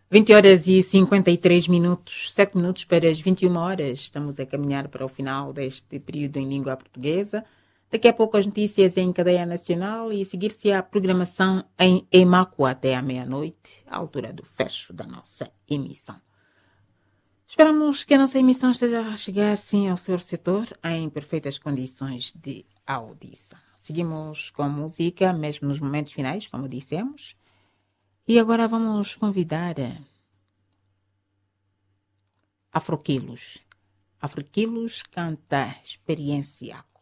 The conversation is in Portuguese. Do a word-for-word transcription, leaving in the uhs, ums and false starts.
vinte horas e cinquenta e três minutos, sete minutos para as vinte e uma horas. Estamos a caminhar para o final deste período em língua portuguesa. Daqui a pouco as notícias em cadeia nacional e seguir-se a programação em Emaco até à meia-noite, à altura do fecho da nossa emissão. Esperamos que a nossa emissão esteja a chegar assim ao seu receptor em perfeitas condições de audição. Seguimos com música, mesmo nos momentos finais, como dissemos. E agora vamos convidar Afroquilos. Afroquilos canta Experiência